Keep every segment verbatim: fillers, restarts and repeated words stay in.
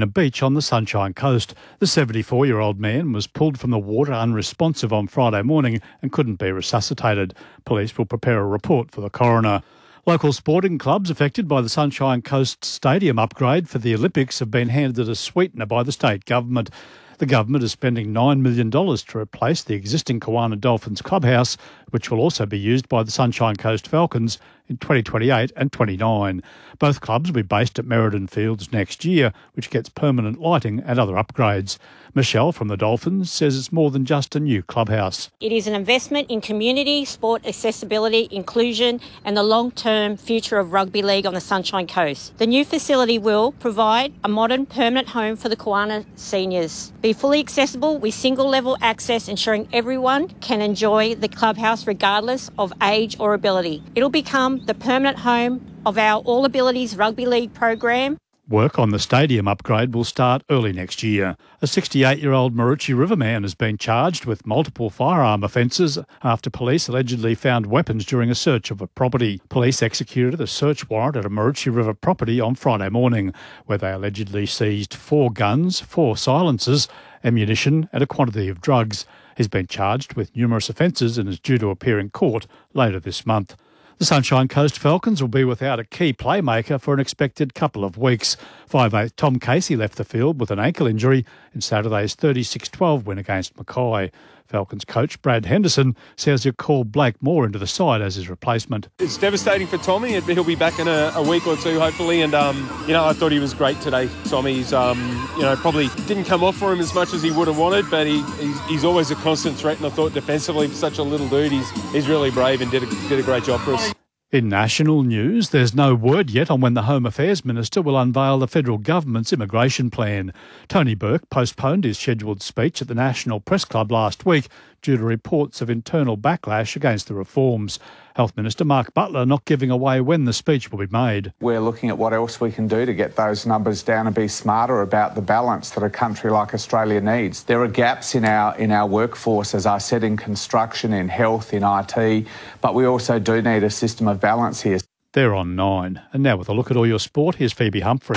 Marina Beach on the Sunshine Coast. The seventy-four-year-old man was pulled from the water unresponsive on Friday morning and couldn't be resuscitated. Police will prepare a report for the coroner. Local sporting clubs affected by the Sunshine Coast Stadium upgrade for the Olympics have been handed a sweetener by the state government. The government is spending nine million dollars to replace the existing Kawana Dolphins clubhouse, which will also be used by the Sunshine Coast Falcons in twenty twenty-eight and twenty-nine. Both clubs will be based at Merredin Fields next year, which gets permanent lighting and other upgrades. Michelle from the Dolphins says it's more than just a new clubhouse. It is an investment in community, sport accessibility, inclusion and the long-term future of rugby league on the Sunshine Coast. The new facility will provide a modern permanent home for the Kawana seniors. Be fully accessible with single-level access, ensuring everyone can enjoy the clubhouse regardless of age or ability. It'll become the permanent home of our All Abilities Rugby League program. Work on the stadium upgrade will start early next year. A sixty-eight-year-old Maroochy River man has been charged with multiple firearm offences after police allegedly found weapons during a search of a property. Police executed a search warrant at a Maroochy River property on Friday morning, where they allegedly seized four guns, four silencers, ammunition and a quantity of drugs. He's been charged with numerous offences and is due to appear in court later this month. The Sunshine Coast Falcons will be without a key playmaker for an expected couple of weeks. five eight Tom Casey left the field with an ankle injury in Saturday's thirty-six twelve win against Mackay. Falcons coach Brad Henderson says he'll call Blake Moore into the side as his replacement. It's devastating for Tommy. He'll be back in a, a week or two, hopefully. And, um, you know, I thought he was great today. Tommy's, um, you know, probably didn't come off for him as much as he would have wanted, but he, he's, he's always a constant threat. And I thought defensively, for such a little dude, he's, he's really brave and did a, did a great job for us. In national news, there's no word yet on when the Home Affairs Minister will unveil the federal government's immigration plan. Tony Burke postponed his scheduled speech at the National Press Club last week due to reports of internal backlash against the reforms. Health Minister Mark Butler not giving away when the speech will be made. We're looking at what else we can do to get those numbers down and be smarter about the balance that a country like Australia needs. There are gaps in our in our workforce, as I said, in construction, in health, in I T, but we also do need a system of balance here. They're on nine. And now with a look at all your sport, here's Phoebe Humphrey.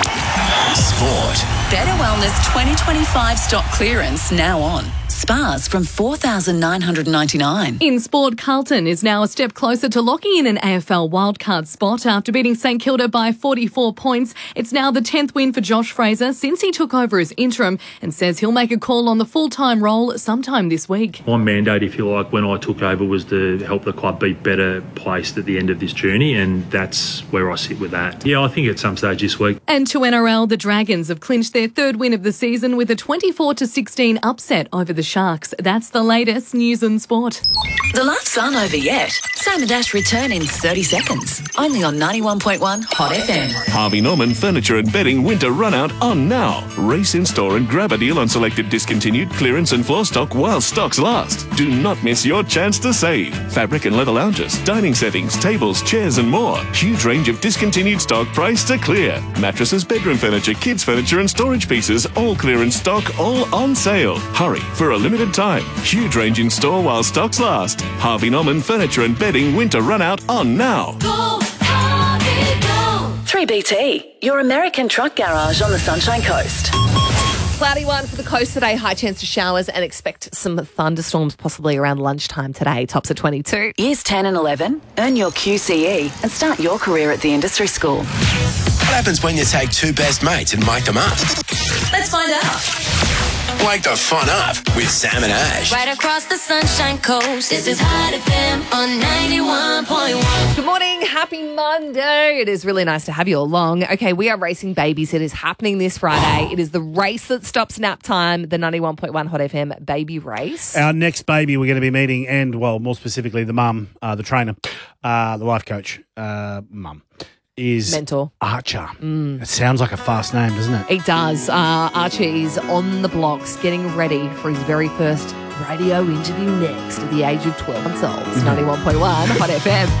Sport. Better Wellness twenty twenty-five stock clearance now on. Spas from four thousand nine hundred ninety-nine dollars. In sport, Carlton is now a step closer to locking in an A F L wildcard spot after beating St Kilda by forty-four points. It's now the tenth win for Josh Fraser since he took over as interim and says he'll make a call on the full-time role sometime this week. My mandate, if you like, when I took over was to help the club be better placed at the end of this journey, and that's where I sit with that. Yeah, I think at some stage this week. And to N R L, the Dragons have clinched their third win of the season with a twenty-four to sixteen upset over the Sharks. That's the latest news and sport. The laughs aren't over yet. Sam and Dash return in thirty seconds. Only on ninety-one point one Hot F M. Harvey Norman Furniture and Bedding Winter Run Out on now. Race in store and grab a deal on selected discontinued clearance and floor stock while stocks last. Do not miss your chance to save. Fabric and leather lounges, dining settings, tables, chairs and more. Huge range of discontinued stock priced to clear. Mattresses, bedroom furniture, kids furniture and storage pieces, all clearance stock, all on sale. Hurry for a limited time. Huge range in store while stocks last. Harvey Norman Furniture and Bedding Winter Run Out on now. Go, Harvey, go. three B T, your American truck garage on the Sunshine Coast. Cloudy one for the coast today. High chance of showers and expect some thunderstorms possibly around lunchtime today. Tops at twenty-two. Years ten and eleven, earn your Q C E and start your career at the industry school. What happens when you take two best mates and make them up? Let's find out. Wake the fun up with Sam and Ash. Right across the Sunshine Coast. This is Hot F M on ninety-one point one. Good morning. Happy Monday. It is really nice to have you along. Okay, we are racing babies. It is happening this Friday. It is the race that stops nap time, the ninety-one point one Hot F M baby race. Our next baby we're going to be meeting, and, well, more specifically, the mum, uh, the trainer, uh, the life coach, uh, mum, is Mentor. Archer. Mm. It sounds like a fast name, doesn't it? It does. Uh, Archer is on the blocks, getting ready for his very first radio interview next at the age of twelve months old. It's ninety-one point one Hot F M.